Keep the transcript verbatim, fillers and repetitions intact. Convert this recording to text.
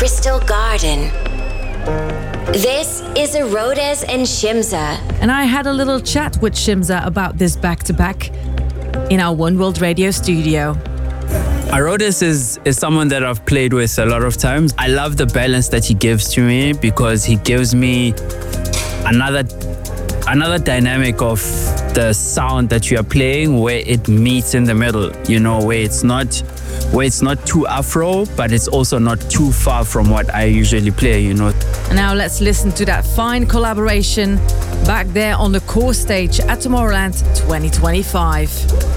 Crystal Garden. This is Herodes and Shimza. And I had a little chat with Shimza about this back-to-back in our One World Radio studio. Herodes is, is someone that I've played with a lot of times. I love the balance that he gives to me because he gives me another another dynamic of the sound that you are playing where it meets in the middle, you know, where it's not where it's not too Afro, but it's also not too far from what I usually play, you know. Now let's listen to that fine collaboration back there on the core stage at Tomorrowland twenty twenty-five.